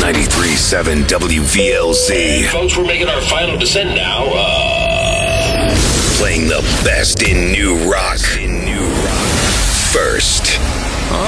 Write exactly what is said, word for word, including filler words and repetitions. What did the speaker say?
ninety-three point seven W V L Z. Folks, we're making our final descent now. Uh... Playing the best in new rock. In new rock. First.